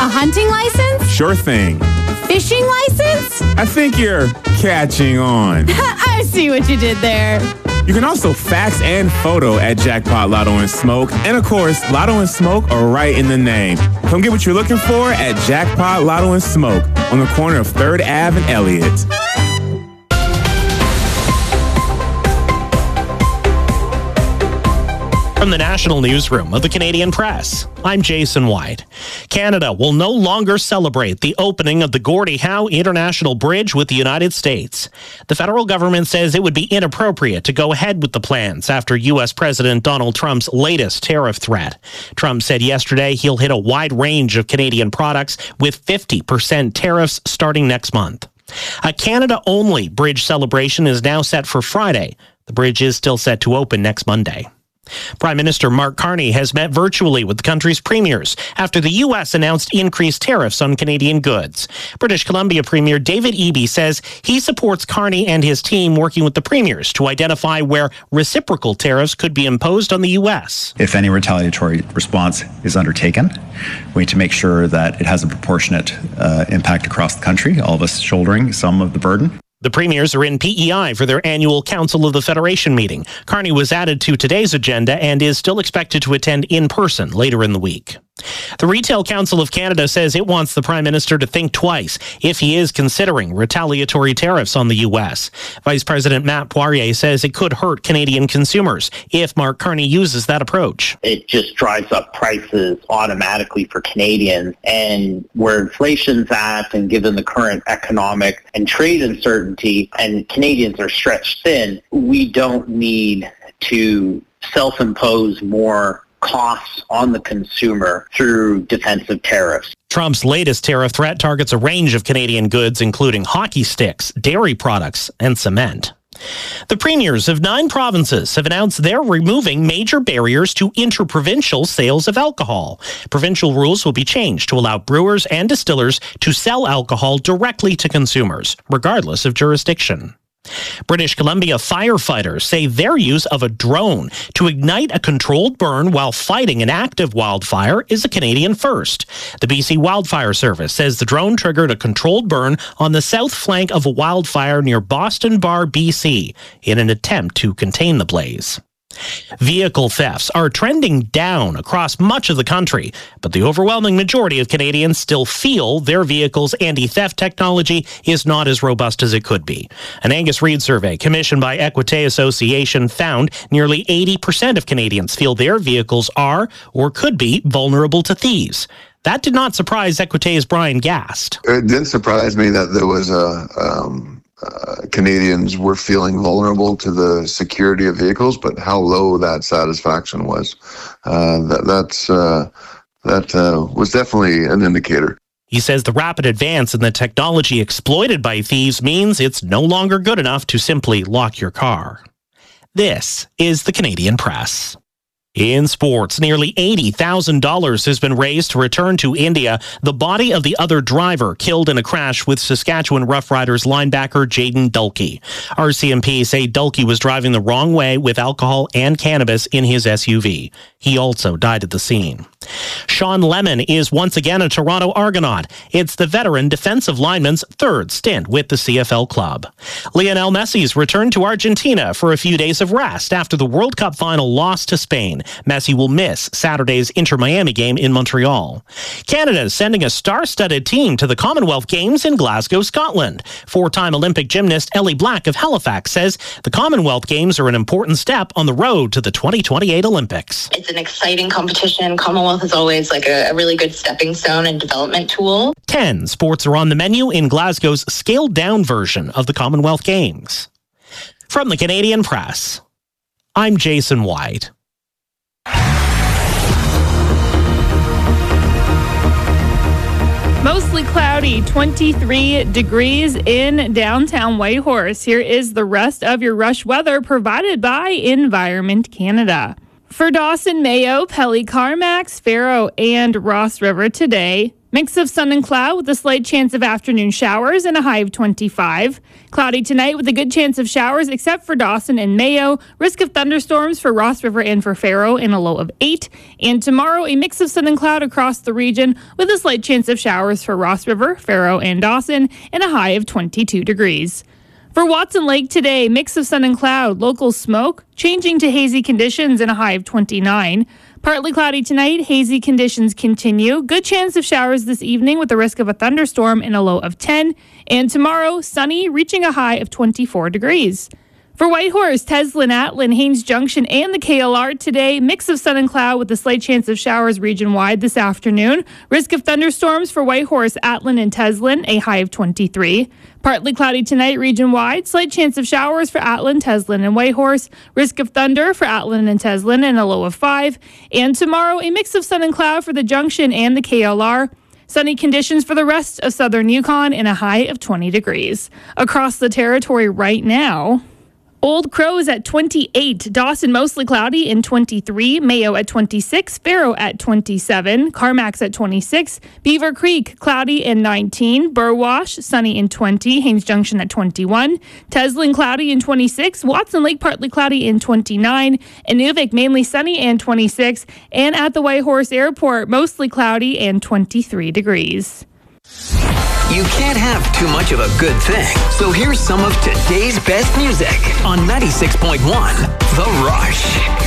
A hunting license? Sure thing. Fishing license? I think you're catching on. I see what you did there. You can also fax and photo at Jackpot Lotto and Smoke. And of course, Lotto and Smoke are right in the name. Come get what you're looking for at Jackpot Lotto and Smoke on the corner of 3rd Ave and Elliott. From the National Newsroom of the Canadian Press, I'm Jason White. Canada will no longer celebrate the opening of the Gordie Howe International Bridge with the United States. The federal government says it would be inappropriate to go ahead with the plans after U.S. President Donald Trump's latest tariff threat. Trump said yesterday he'll hit a wide range of Canadian products with 50% tariffs starting next month. A Canada-only bridge celebration is now set for Friday. The bridge is still set to open next Monday. Prime Minister Mark Carney has met virtually with the country's premiers after the U.S. announced increased tariffs on Canadian goods. British Columbia Premier David Eby says he supports Carney and his team working with the premiers to identify where reciprocal tariffs could be imposed on the U.S. If any retaliatory response is undertaken, we need to make sure that it has a proportionate impact across the country, all of us shouldering some of the burden. The premiers are in PEI for their annual Council of the Federation meeting. Carney was added to today's agenda and is still expected to attend in person later in the week. The Retail Council of Canada says it wants the Prime Minister to think twice if he is considering retaliatory tariffs on the U.S. Vice President Matt Poirier says it could hurt Canadian consumers if Mark Carney uses that approach. It just drives up prices automatically for Canadians, and where inflation's at, and given the current economic and trade uncertainty, and Canadians are stretched thin, we don't need to self-impose more costs on the consumer through defensive tariffs. Trump's latest tariff threat targets a range of Canadian goods, including hockey sticks, dairy products, and cement. The premiers of 9 provinces have announced they're removing major barriers to interprovincial sales of alcohol. Provincial rules will be changed to allow brewers and distillers to sell alcohol directly to consumers, regardless of jurisdiction. British Columbia firefighters say their use of a drone to ignite a controlled burn while fighting an active wildfire is a Canadian first. The BC Wildfire Service says the drone triggered a controlled burn on the south flank of a wildfire near Boston Bar, BC, in an attempt to contain the blaze. Vehicle thefts are trending down across much of the country, but the overwhelming majority of Canadians still feel their vehicle's anti-theft technology is not as robust as it could be. An Angus Reid survey commissioned by Equité Association found nearly 80% of Canadians feel their vehicles are or could be vulnerable to thieves. That did not surprise Equité's Brian Gast. It didn't surprise me that there was Canadians were feeling vulnerable to the security of vehicles, but how low that satisfaction was, that was definitely an indicator. He says the rapid advance in the technology exploited by thieves means it's no longer good enough to simply lock your car. This is the Canadian Press. In sports, nearly $80,000 has been raised to return to India the body of the other driver killed in a crash with Saskatchewan Roughriders linebacker Jayden Dulkey. RCMP say Dulkey was driving the wrong way with alcohol and cannabis in his SUV. He also died at the scene. Sean Lemon is once again a Toronto Argonaut. It's the veteran defensive lineman's third stint with the CFL club. Lionel Messi's returned to Argentina for a few days of rest after the World Cup final loss to Spain. Messi will miss Saturday's Inter-Miami game in Montreal. Canada is sending a star-studded team to the Commonwealth Games in Glasgow, Scotland. 4-time Olympic gymnast Ellie Black of Halifax says the Commonwealth Games are an important step on the road to the 2028 Olympics. It's an exciting competition. Commonwealth is always like a really good stepping stone and development tool. 10 sports are on the menu in Glasgow's scaled-down version of the Commonwealth Games. From the Canadian Press, I'm Jason White. Mostly cloudy, 23 degrees in downtown Whitehorse. Here is the rest of your rush weather provided by Environment Canada. For Dawson, Mayo, Pelly, Carmax, Faro, and Ross River today, Mix of sun and cloud with a slight chance of afternoon showers and a high of 25. Cloudy tonight with a good chance of showers except for Dawson and Mayo. Risk of thunderstorms for Ross River and for Faro and a low of 8. And tomorrow, a mix of sun and cloud across the region with a slight chance of showers for Ross River, Faro, and Dawson and a high of 22 degrees. For Watson Lake today, mix of sun and cloud, local smoke, changing to hazy conditions and a high of 29. Partly cloudy tonight, hazy conditions continue. Good chance of showers this evening with the risk of a thunderstorm and a low of 10. And tomorrow, sunny, reaching a high of 24 degrees. For Whitehorse, Teslin, Atlin, Haines Junction, and the KLR today, mix of sun and cloud with a slight chance of showers region-wide this afternoon. Risk of thunderstorms for Whitehorse, Atlin, and Teslin, a high of 23. Partly cloudy tonight region-wide, slight chance of showers for Atlin, Teslin, and Whitehorse. Risk of thunder for Atlin and Teslin, and a low of 5. And tomorrow, a mix of sun and cloud for the Junction and the KLR. Sunny conditions for the rest of southern Yukon and a high of 20 degrees. Across the territory right now, Old Crow is at 28, Dawson mostly cloudy in 23, Mayo at 26, Faro at 27, Carmack's at 26, Beaver Creek cloudy in 19, Burwash sunny in 20, Haines Junction at 21, Teslin cloudy in 26, Watson Lake partly cloudy in 29, Inuvik mainly sunny and 26, and at the Whitehorse Airport mostly cloudy and 23 degrees. You can't have too much of a good thing. So here's some of today's best music on 96.1 The Rush.